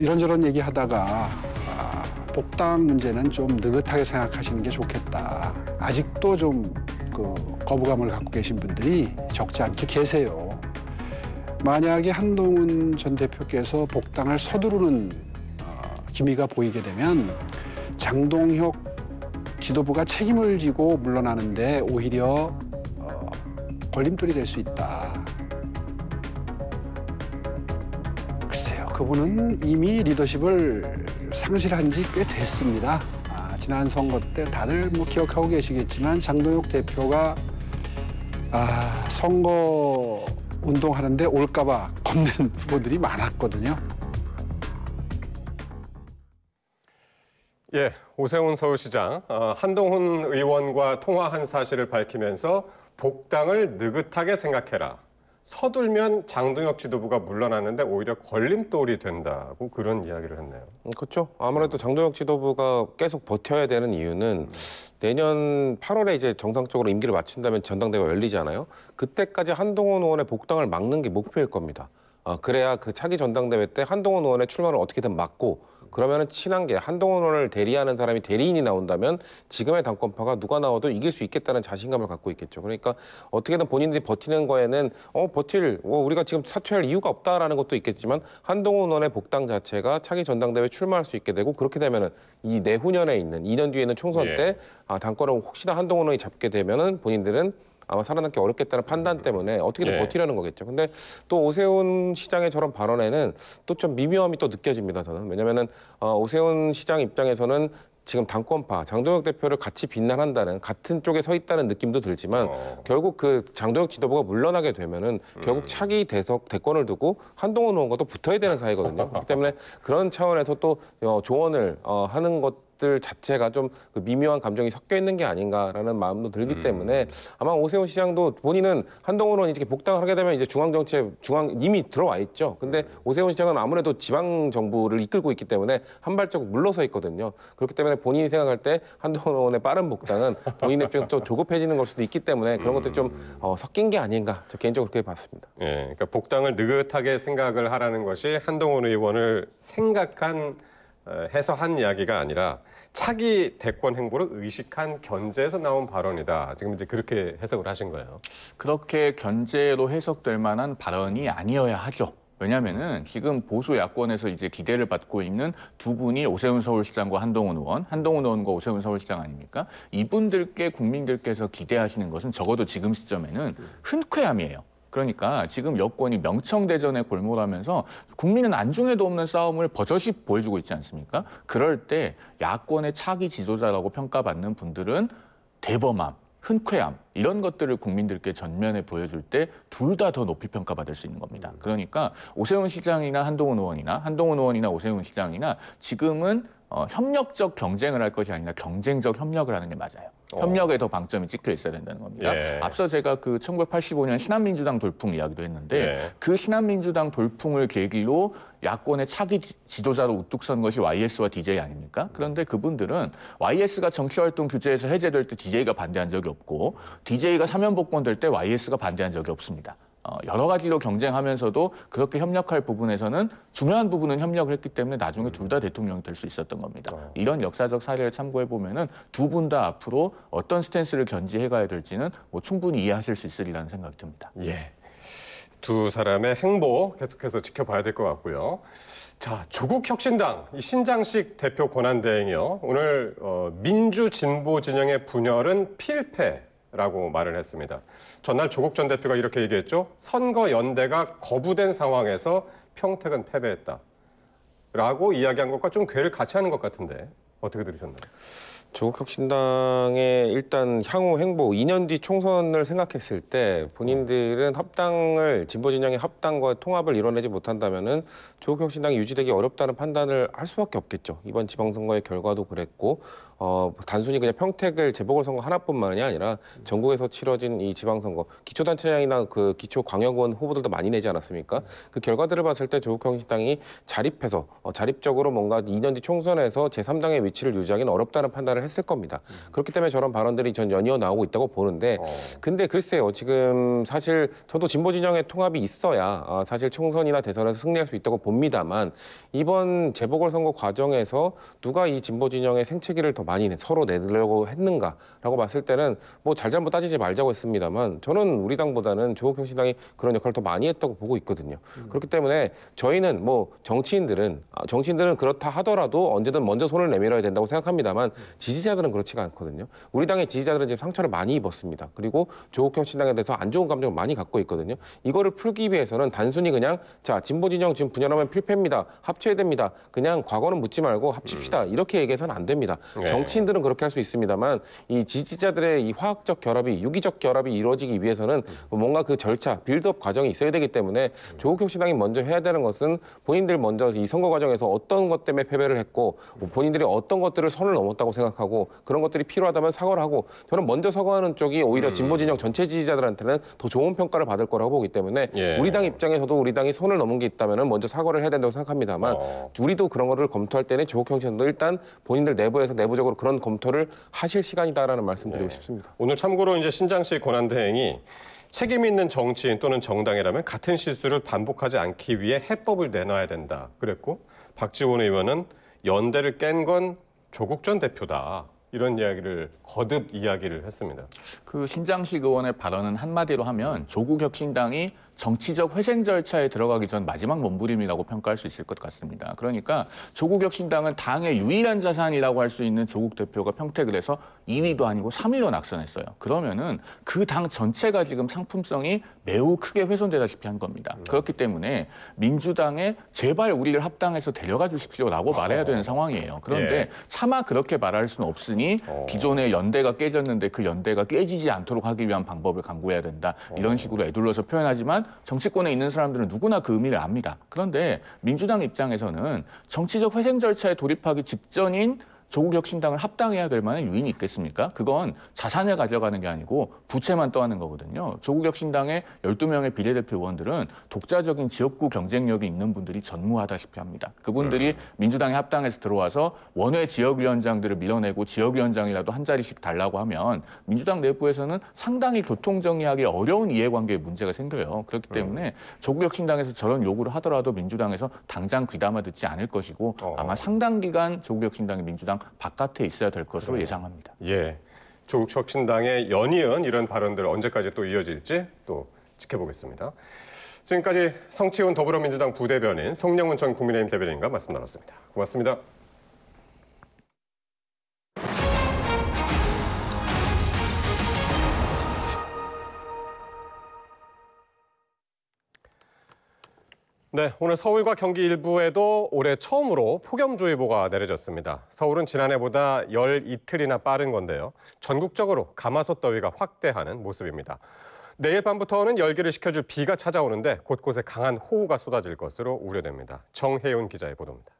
이런저런 얘기하다가 복당 문제는 좀 느긋하게 생각하시는 게 좋겠다. 아직도 좀 거부감을 갖고 계신 분들이 적지 않게 계세요. 만약에 한동훈 전 대표께서 복당을 서두르는 기미가 보이게 되면 장동혁 지도부가 책임을 지고 물러나는데 오히려 걸림돌이 될 수 있다. 글쎄요, 그분은 이미 리더십을 상실한 지 꽤 됐습니다. 지난 선거 때 다들 기억하고 계시겠지만 장동혁 대표가 선거 운동하는데 올까봐 겁낸 후보들이 많았거든요. 예, 오세훈 서울시장, 한동훈 의원과 통화한 사실을 밝히면서 복당을 느긋하게 생각해라. 서둘면 장동혁 지도부가 물러나는데 오히려 걸림돌이 된다고 그런 이야기를 했네요. 그렇죠. 아무래도 장동혁 지도부가 계속 버텨야 되는 이유는 내년 8월에 이제 정상적으로 임기를 마친다면 전당대회가 열리잖아요. 그때까지 한동훈 의원의 복당을 막는 게 목표일 겁니다. 그래야 그 차기 전당대회 때 한동훈 의원의 출마를 어떻게든 막고 그러면은 친한계 한동훈 의원을 대리하는 사람이 대리인이 나온다면 지금의 당권파가 누가 나와도 이길 수 있겠다는 자신감을 갖고 있겠죠. 그러니까 어떻게든 본인들이 버티는 거에는 우리가 지금 사퇴할 이유가 없다라는 것도 있겠지만 한동훈 의원의 복당 자체가 차기 전당대회에 출마할 수 있게 되고 그렇게 되면은 이 내후년에 있는 2년 뒤에 있는 총선 때 당권을 혹시나 한동훈 의원이 잡게 되면은 본인들은 아마 살아남기 어렵겠다는 판단 때문에 어떻게든 버티려는 거겠죠. 근데 또 오세훈 시장의 저런 발언에는 또 좀 미묘함이 또 느껴집니다, 저는. 왜냐면은 오세훈 시장 입장에서는 지금 당권파, 장동혁 대표를 같이 비난한다는 같은 쪽에 서 있다는 느낌도 들지만 결국 그 장동혁 지도부가 물러나게 되면은 결국 차기 대권을 두고 한동훈 의원과 또 붙어야 되는 사이거든요. 그렇기 때문에 그런 차원에서 또 조언을 하는 것들 자체가 좀 그 미묘한 감정이 섞여 있는 게 아닌가라는 마음도 들기 때문에 아마 오세훈 시장도 본인은 한동훈 의원이 이렇게 복당을 하게 되면 이제 이미 들어와 있죠. 근데 오세훈 시장은 아무래도 지방 정부를 이끌고 있기 때문에 한 발자국 물러서 있거든요. 그렇기 때문에 본인이 생각할 때 한동훈 의원의 빠른 복당은 본인의 입장에서 좀 조급해지는 걸 수도 있기 때문에 그런 것들이 좀 섞인 게 아닌가. 저 개인적으로 그렇게 봤습니다. 예, 그러니까 복당을 느긋하게 생각을 하라는 것이 한동훈 의원을 해서 한 이야기가 아니라 차기 대권 행보를 의식한 견제에서 나온 발언이다. 지금 이제 그렇게 해석을 하신 거예요. 그렇게 견제로 해석될 만한 발언이 아니어야 하죠. 왜냐하면은 지금 보수 야권에서 이제 기대를 받고 있는 두 분이 오세훈 서울시장과 한동훈 의원과 오세훈 서울시장 아닙니까? 이분들께 국민들께서 기대하시는 것은 적어도 지금 시점에는 흔쾌함이에요. 그러니까 지금 여권이 명청대전에 골몰하면서 국민은 안중에도 없는 싸움을 버젓이 보여주고 있지 않습니까? 그럴 때 야권의 차기 지도자라고 평가받는 분들은 대범함, 흔쾌함 이런 것들을 국민들께 전면에 보여줄 때 둘 다 더 높이 평가받을 수 있는 겁니다. 그러니까 오세훈 시장이나 한동훈 의원이나 오세훈 시장이나 지금은 협력적 경쟁을 할 것이 아니라 경쟁적 협력을 하는 게 맞아요. 협력에 더 방점이 찍혀 있어야 된다는 겁니다. 앞서 제가 그 1985년 신한민주당 돌풍 이야기도 했는데 그 신한민주당 돌풍을 계기로 야권의 차기 지도자로 우뚝 선 것이 YS와 DJ 아닙니까? 그런데 그분들은 YS가 정치활동 규제에서 해제될 때 DJ가 반대한 적이 없고 DJ가 사면 복권될 때 YS가 반대한 적이 없습니다. 여러 가지로 경쟁하면서도 그렇게 협력할 부분에서는 중요한 부분은 협력을 했기 때문에 나중에 둘 다 대통령이 될 수 있었던 겁니다. 이런 역사적 사례를 참고해 보면은 두 분 다 앞으로 어떤 스탠스를 견지해 가야 될지는 충분히 이해하실 수 있으리라는 생각이 듭니다. 예, 두 사람의 행보 계속해서 지켜봐야 될 것 같고요. 자, 조국혁신당 이 신장식 대표 권한대행이요. 오늘 민주진보 진영의 분열은 필패. 라고 말을 했습니다. 전날 조국 전 대표가 이렇게 얘기했죠. 선거 연대가 거부된 상황에서 평택은 패배했다. 라고 이야기한 것과 좀 궤를 같이 하는 것 같은데 어떻게 들으셨나요? 조국혁신당의 일단 향후 행보 2년 뒤 총선을 생각했을 때 본인들은 진보 진영의 합당과 통합을 이뤄내지 못한다면은 조국혁신당이 유지되기 어렵다는 판단을 할 수밖에 없겠죠. 이번 지방선거의 결과도 그랬고 단순히 그냥 평택을 재보궐선거 하나뿐만이 아니라 전국에서 치러진 이 지방선거 기초단체장이나 그 기초광역원 후보들도 많이 내지 않았습니까? 그 결과들을 봤을 때 조국혁신당이 자립적으로 뭔가 2년 뒤 총선에서 제3당의 위치를 유지하기는 어렵다는 판단을 말을 했을 겁니다. 그렇기 때문에 저런 발언들이 전 연이어 나오고 있다고 보는데 근데 글쎄요. 지금 사실 저도 진보 진영의 통합이 있어야 사실 총선이나 대선에서 승리할 수 있다고 봅니다만 이번 재보궐선거 과정에서 누가 이 진보 진영의 생채기를 더 많이 서로 내려고 했는가라고 봤을 때는 뭐 잘잘못 따지지 말자고 했습니다만 저는 우리 당보다는 조국혁신당이 그런 역할을 더 많이 했다고 보고 있거든요. 그렇기 때문에 저희는 뭐 정치인들은 그렇다 하더라도 언제든 먼저 손을 내밀어야 된다고 생각합니다만 지지자들은 그렇지가 않거든요. 우리 당의 지지자들은 지금 상처를 많이 입었습니다. 그리고 조국혁신당에 대해서 안 좋은 감정을 많이 갖고 있거든요. 이거를 풀기 위해서는 단순히 그냥 자 진보 진영 지금 분열하면 필패입니다. 합쳐야 됩니다. 그냥 과거는 묻지 말고 합칩시다. 이렇게 얘기해서는 안 됩니다. 네. 정치인들은 그렇게 할 수 있습니다만 이 지지자들의 이 화학적 결합이 유기적 결합이 이루어지기 위해서는 뭔가 그 절차 빌드업 과정이 있어야 되기 때문에 조국혁신당이 먼저 해야 되는 것은 본인들 먼저 이 선거 과정에서 어떤 것 때문에 패배를 했고 본인들이 어떤 것들을 선을 넘었다고 생각하고 그런 것들이 필요하다면 사과를 하고 저는 먼저 사과하는 쪽이 오히려 진보 진영 전체 지지자들한테는 더 좋은 평가를 받을 거라고 보기 때문에 예. 우리 당 입장에서도 우리 당이 손을 넘은 게 있다면 먼저 사과를 해야 된다고 생각합니다만 우리도 그런 거를 검토할 때는 조국혁신당도 일단 본인들 내부에서 내부적으로 그런 검토를 하실 시간이다라는 말씀드리고 싶습니다. 오늘 참고로 이제 신장식 권한대행이 책임 있는 정치인 또는 정당이라면 같은 실수를 반복하지 않기 위해 해법을 내놔야 된다 그랬고 박지원 의원은 연대를 깬 건 조국 전 대표다. 이런 이야기를 거듭 이야기를 했습니다. 그 신장식 의원의 발언은 한마디로 하면 조국혁신당이 정치적 회생 절차에 들어가기 전 마지막 몸부림이라고 평가할 수 있을 것 같습니다. 그러니까 조국혁신당은 당의 유일한 자산이라고 할 수 있는 조국 대표가 평택을 해서 2위도 아니고 3위로 낙선했어요. 그러면은 그 당 전체가 지금 상품성이 매우 크게 훼손되다시피 한 겁니다. 그렇기 때문에 민주당에 제발 우리를 합당해서 데려가 주십시오라고 말해야 되는 상황이에요. 그런데 예. 차마 그렇게 말할 수는 없으니 기존의 연대가 깨졌는데 그 연대가 깨지지 않도록 하기 위한 방법을 강구해야 된다. 이런 식으로 애둘러서 표현하지만 정치권에 있는 사람들은 누구나 그 의미를 압니다. 그런데 민주당 입장에서는 정치적 회생 절차에 돌입하기 직전인 조국혁신당을 합당해야 될 만한 유인이 있겠습니까? 그건 자산을 가져가는 게 아니고 부채만 떠안는 거거든요. 조국혁신당의 12명의 비례대표 의원들은 독자적인 지역구 경쟁력이 있는 분들이 전무하다시피 합니다. 그분들이 민주당에 합당해서 들어와서 원외 지역위원장들을 밀어내고 지역위원장이라도 한 자리씩 달라고 하면 민주당 내부에서는 상당히 교통정리하기 어려운 이해관계에 문제가 생겨요. 그렇기 때문에 조국혁신당에서 저런 요구를 하더라도 민주당에서 당장 귀담아 듣지 않을 것이고 아마 상당 기간 조국혁신당이 민주당 바깥에 있어야 될 것으로 예상합니다. 예, 조국혁신당의 연이은 이런 발언들 언제까지 또 이어질지 또 지켜보겠습니다. 지금까지 성치훈 더불어민주당 부대변인 송영훈 전 국민의힘 대변인과 말씀 나눴습니다. 고맙습니다. 네, 오늘 서울과 경기 일부에도 올해 처음으로 폭염주의보가 내려졌습니다. 서울은 지난해보다 열 이틀이나 빠른 건데요. 전국적으로 가마솥 더위가 확대하는 모습입니다. 내일 밤부터는 열기를 식혀줄 비가 찾아오는데 곳곳에 강한 호우가 쏟아질 것으로 우려됩니다. 정혜윤 기자의 보도입니다.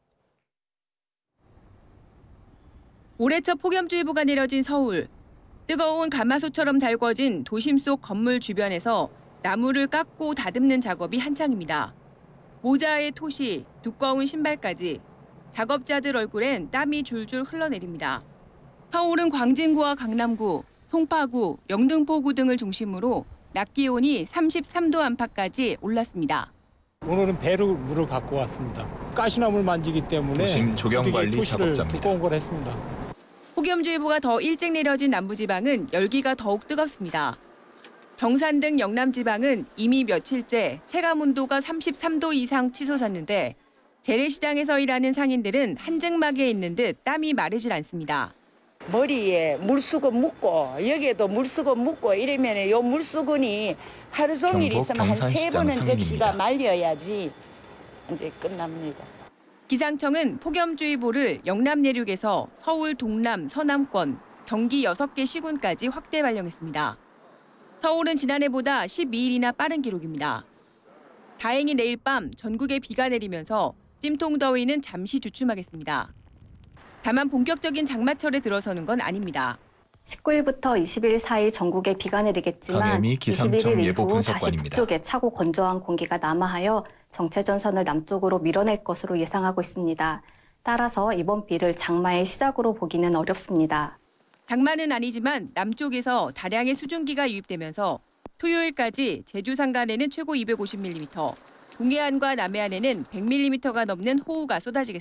올해 첫 폭염주의보가 내려진 서울. 뜨거운 가마솥처럼 달궈진 도심 속 건물 주변에서 나무를 깎고 다듬는 작업이 한창입니다. 모자에 토시, 두꺼운 신발까지 작업자들 얼굴엔 땀이 줄줄 흘러내립니다. 서울은 광진구와 강남구, 송파구, 영등포구 등을 중심으로 낮 기온이 33도 안팎까지 올랐습니다. 오늘은 배로 물을 갖고 왔습니다. 가시나무를 만지기 때문에 도심 조경관리 토시를 작업자입니다. 두꺼운 걸 했습니다. 폭염주의보가 더 일찍 내려진 남부지방은 열기가 더욱 뜨겁습니다. 경산 등 영남지방은 이미 며칠째 체감온도가 33도 이상 치솟았는데 재래시장에서 일하는 상인들은 한증막에 있는 듯 땀이 마르질 않습니다. 머리에 물수건 묶고 여기에도 물수건 묶고 이러면 요 물수건이 하루 종일 경북 있으면 한 경산시장 3번은 적시가 상인입니다. 말려야지 이제 끝납니다. 기상청은 폭염주의보를 영남 내륙에서 서울 동남 서남권, 경기 6개 시군까지 확대 발령했습니다. 서울은 지난해보다 12일이나 빠른 기록입니다. 다행히 내일 밤 전국에 비가 내리면서 찜통 더위는 잠시 주춤하겠습니다. 다만 본격적인 장마철에 들어서는 건 아닙니다. 19일부터 20일 사이 전국에 비가 내리겠지만 강혜미 기상청 21일 예보 이후 다시 분석관입니다. 북쪽에 차고 건조한 공기가 남하하여 정체전선을 남쪽으로 밀어낼 것으로 예상하고 있습니다. 따라서 이번 비를 장마의 시작으로 보기는 어렵습니다. 장마는 아니지만 남쪽에서 다량의 수증기가 유입되면서 토요일까지 제주 산간에는 최고 250mm, 동해안과 남해안에는 100mm가 넘는 호우가 쏟아지겠습니다.